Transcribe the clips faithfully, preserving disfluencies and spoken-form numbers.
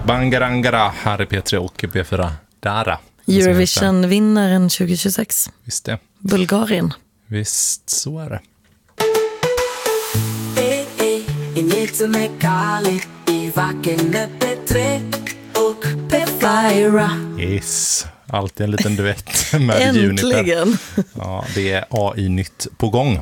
Bangarangara, här är P tre och B fyra Dara. Eurovision-vinnaren tjugo tjugosex. Visst det. Bulgarien. Visst, så är det. Yes, alltid en liten duett med Juniper. Äntligen. Ja, det är A I-nytt på gång.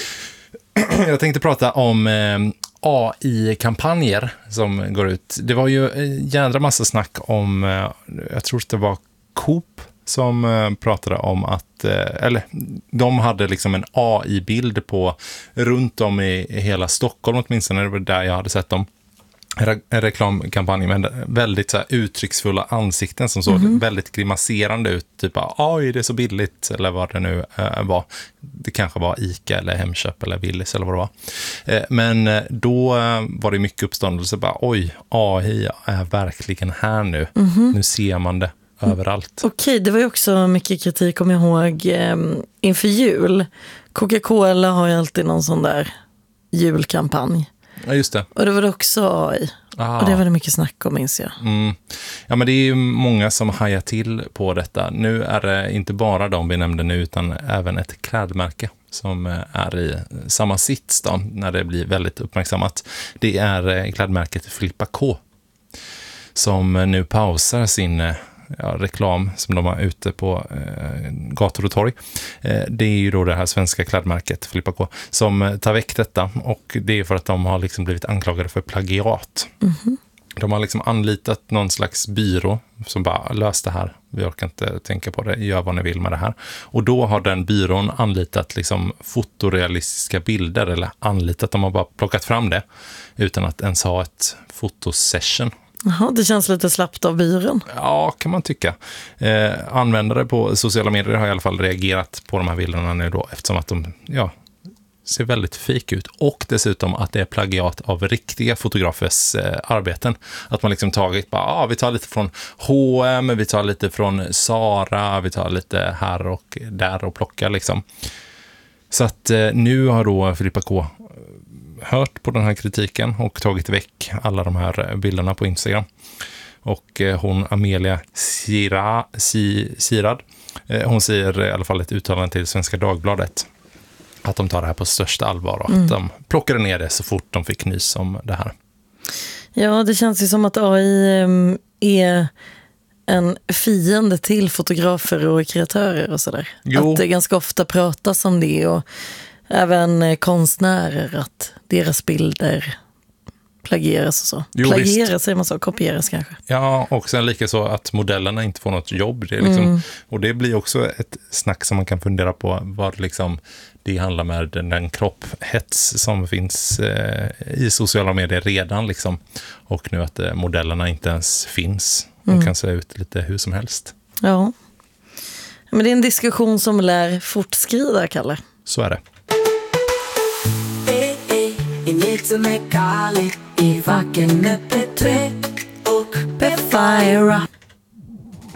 Jag tänkte prata om eh, A I-kampanjer som går ut. Det var ju en jädra massa snack om, eh, jag tror att det var Coop som eh, pratade om att, eh, eller de hade liksom en A I-bild på runt om i, i hela Stockholm åtminstone, det var där jag hade sett dem. En reklamkampanj med väldigt så här uttrycksfulla ansikten som såg mm-hmm. väldigt grimaserande ut. Typ, oj, det är så billigt, eller vad det nu äh, var. Det kanske var Ica eller Hemköp eller Willys eller vad det var. Eh, men då äh, var det mycket uppståndelse. Bara, oj, A I är verkligen här nu. Mm-hmm. Nu ser man det överallt. Okej, det var ju också mycket kritik, om jag ihåg, eh, inför jul. Coca-Cola har ju alltid någon sån där julkampanj. Ja, just det. Och det var det också A I. Ah. Och det var det mycket snack om, minns jag. Mm. Ja, men det är ju många som hajar till på detta. Nu är det inte bara de vi nämnde nu, utan även ett klädmärke som är i samma sits då, när det blir väldigt uppmärksammat. Det är klädmärket Filippa K som nu pausar sin ja, reklam som de har ute på eh, gator och torg. Eh, det är ju då det här svenska klädmärket Filippa K som tar väck detta, och det är för att de har liksom blivit anklagade för plagiat. Mm-hmm. De har liksom anlitat någon slags byrå som bara löst det här. Vi orkar inte tänka på det, gör vad ni vill med det här. Och då har den byrån anlitat liksom fotorealistiska bilder, eller anlitat, de har bara plockat fram det utan att ens ha ett fotosession. Jaha, det känns lite slappt av byrån. Ja, kan man tycka. Eh, användare på sociala medier har i alla fall reagerat på de här bilderna nu då, eftersom att de ja, ser väldigt fake ut. Och dessutom att det är plagiat av riktiga fotografers eh, arbeten. Att man liksom tagit, bara, ah, vi tar lite från H och M, vi tar lite från Zara, vi tar lite här och där och plockar liksom. Så att eh, nu har då Filippa K hört på den här kritiken och tagit väck alla de här bilderna på Instagram. Och eh, hon, Amelia Sira, si, Sirad, eh, hon säger i alla fall ett uttalande till Svenska Dagbladet att de tar det här på största allvar och mm. att de plockade ner det så fort de fick nys om det här. Ja, det känns ju som att A I um, är en fiende till fotografer och kreatörer och sådär. Jo. Att det ganska ofta pratas om det, och även konstnärer, att deras bilder plagieras och så. Jo, plagieras, visst. Säger man så, kopieras kanske. Ja, och sen lika så att modellerna inte får något jobb. Det är liksom, mm. Och det blir också ett snack som man kan fundera på vad liksom det handlar med den, den kropphets som finns eh, i sociala medier redan liksom. Och nu att eh, modellerna inte ens finns och mm. kan se ut lite hur som helst. Ja. Men det är en diskussion som lär fortskrida, Kalle. Så är det. I vaken P tre och P fyra.